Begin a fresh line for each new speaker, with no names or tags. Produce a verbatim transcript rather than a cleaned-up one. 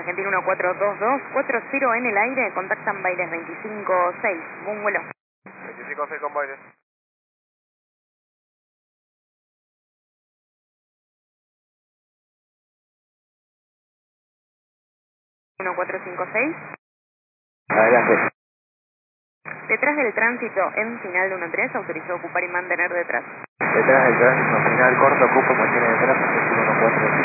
Argentina uno cuatro dos dos, cuatro cero en el aire, contactan Bailes veinticinco seis, buen vuelo.
veinticinco seis con Bailes.
uno cuatro cinco seis.
Adelante.
Detrás del tránsito en final de uno tres, autorizó ocupar y mantener detrás.
Detrás del tránsito final corto, ocupo, mantiene detrás, uno cuatro.